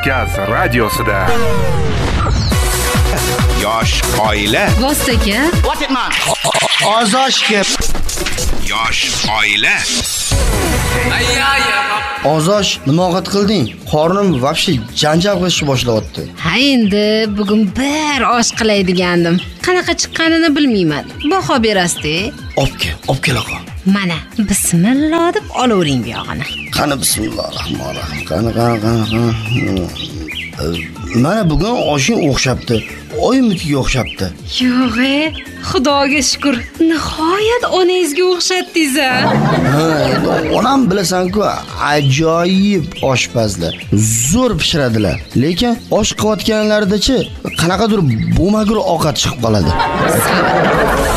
Kavkaz radiosida. Yosh oila. Vostoka. Ozoshga. Yosh oila. Ozosh, nima ovqat qilding? Qornim vobshe janjal qilishni boshlabdi. Ha endi bugun bir osh qilay degandim. Qanaqa chiqqanini bilmayman. Baho berasiz-da. Obke laqa. Mana, bismillah deb olavering bu yog'ini. Qani bismillahirrohmanirrohim. Qani. Mana bugun oshing o'xshabdi. Oyimnikiga o'xshabdi. Yo'q-e, Xudoga shukr. Nihoyat onangizga o'xshatdingiz. Onam bilasan-ku, ajoyib oshpazlar. Zo'r pishiradilar. Lekin osh qilayotganlarida-chi, qanaqadir bo'magur ovqat chiqib qoladi.